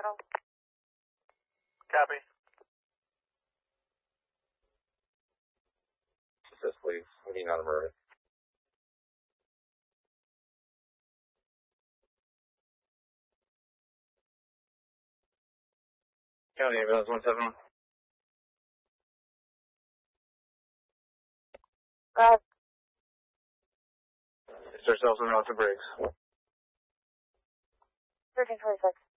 hospital. Copy. Assist, please. We need another emergency. County Ambulance 171. Go ahead. It's ourselves and out to brakes. 1326.